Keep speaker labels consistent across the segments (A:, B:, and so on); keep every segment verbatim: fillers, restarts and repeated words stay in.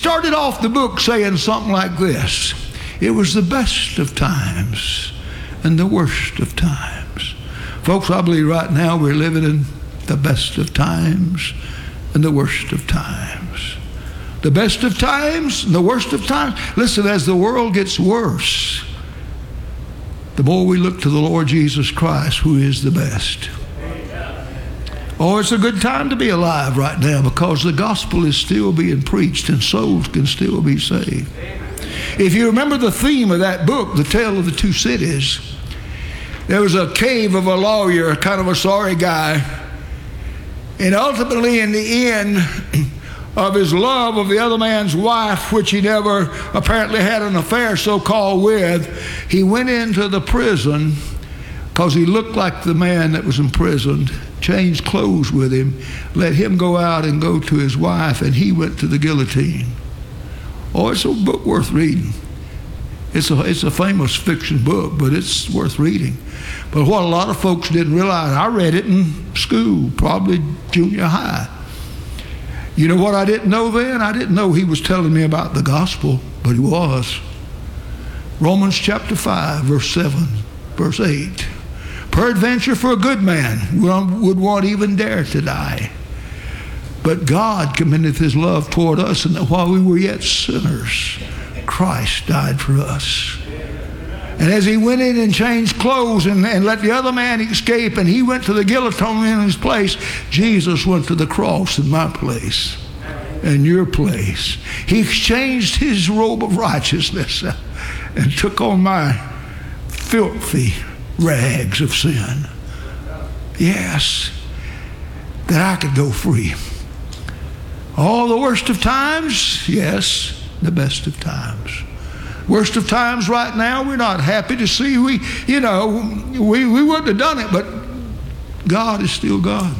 A: Started off the book saying something like this: it was the best of times and the worst of times. Folks, I believe right now we're living in the best of times and the worst of times. The best of times and the worst of times. Listen, as the world gets worse, the more we look to the Lord Jesus Christ, who is the best. Oh, it's a good time to be alive right now, because the gospel is still being preached and souls can still be saved. If you remember the theme of that book, The Tale of the Two Cities, there was a cave of a lawyer, kind of a sorry guy, and ultimately in the end of his love of the other man's wife, which he never apparently had an affair so-called with, he went into the prison because he looked like the man that was imprisoned, changed clothes with him, let him go out and go to his wife, and he went to the guillotine. Oh, it's a book worth reading. It's a, it's a famous fiction book, but it's worth reading. But what a lot of folks didn't realize, I read it in school, probably junior high. You know what I didn't know then? I didn't know he was telling me about the gospel, but he was. Romans chapter five, verse seven, verse eight. Peradventure for a good man would one even dare to die. But God commendeth his love toward us, and that while we were yet sinners, Christ died for us. And as he went in and changed clothes and, and let the other man escape, and he went to the guillotine in his place, Jesus went to the cross in my place and your place. He exchanged his robe of righteousness and took on my filthy rags of sin. Yes, that I could go free. All the worst of times, yes, the best of times. Worst of times right now, we're not happy to see. We, you know, we, we wouldn't have done it, but God is still God.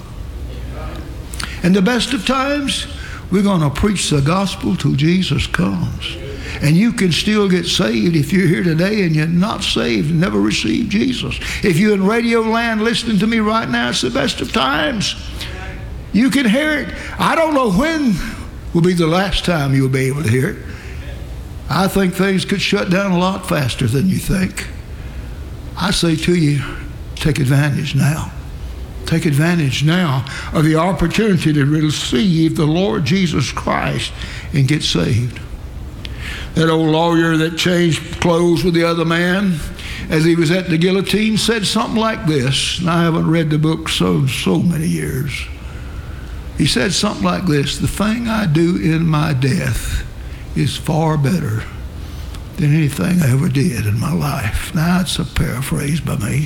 A: And the best of times, we're going to preach the gospel till Jesus comes. And you can still get saved if you're here today and you're not saved and never received Jesus. If you're in radio land listening to me right now, it's the best of times. You can hear it. I don't know when will be the last time you'll be able to hear it. I think things could shut down a lot faster than you think. I say to you, take advantage now. Take advantage now of the opportunity to receive the Lord Jesus Christ and get saved. That old lawyer that changed clothes with the other man as he was at the guillotine said something like this, and I haven't read the book so, so many years. He said something like this: the thing I do in my death is far better than anything I ever did in my life. Now, it's a paraphrase by me.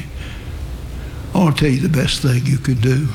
A: I want to tell you the best thing you can do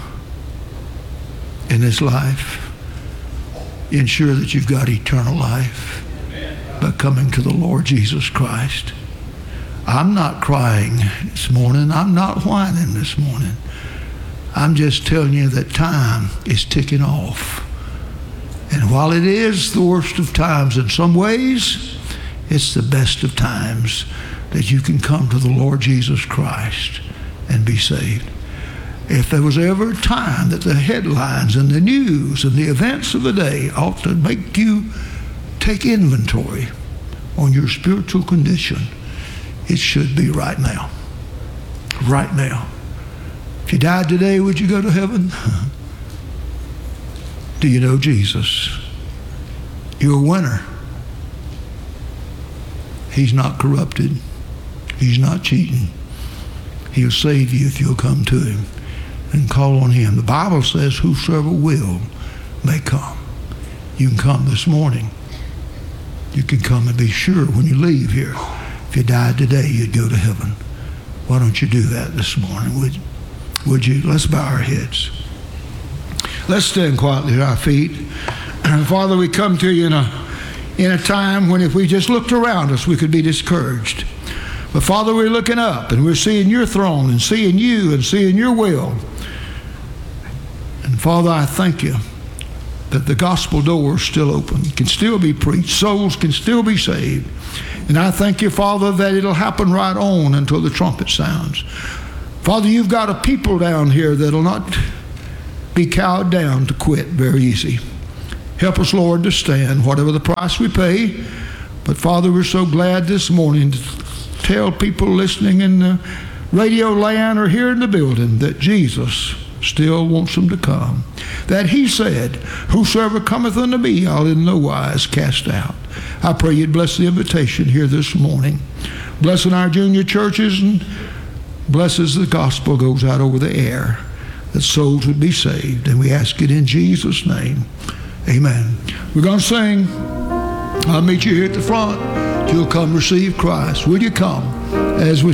A: in this life. Ensure that you've got eternal life by coming to the Lord Jesus Christ. I'm not crying this morning. I'm not whining this morning. I'm just telling you that time is ticking off. And while it is the worst of times in some ways, it's the best of times that you can come to the Lord Jesus Christ and be saved. If there was ever a time that the headlines and the news and the events of the day ought to make you take inventory on your spiritual condition, it should be right now. Right now. If you died today, would you go to heaven? Do you know Jesus? You're a winner. He's not corrupted. He's not cheating. He'll save you if you'll come to him and call on him. The Bible says whosoever will may come. You can come this morning. You can come and be sure when you leave here, if you died today, you'd go to heaven. Why don't you do that this morning? Would, would you? Let's bow our heads. Let's stand quietly at our feet. Father, we come to you in a, in a time when if we just looked around us, we could be discouraged. But Father, we're looking up and we're seeing your throne and seeing you and seeing your will. And Father, I thank you that the gospel door is still open, can still be preached, souls can still be saved. And I thank you, Father, that it'll happen right on until the trumpet sounds. Father, you've got a people down here that'll not be cowed down to quit very easy. Help us, Lord, to stand whatever the price we pay. But Father, we're so glad this morning to tell people listening in the radio land or here in the building that Jesus still wants them to come. That he said, whosoever cometh unto me, I'll in no wise cast out. I pray you'd bless the invitation here this morning. Blessing our junior churches, and bless as the gospel goes out over the air, that souls would be saved. And we ask it in Jesus' name. Amen. We're going to sing. I'll meet you here at the front. You'll come receive Christ. Will you come as we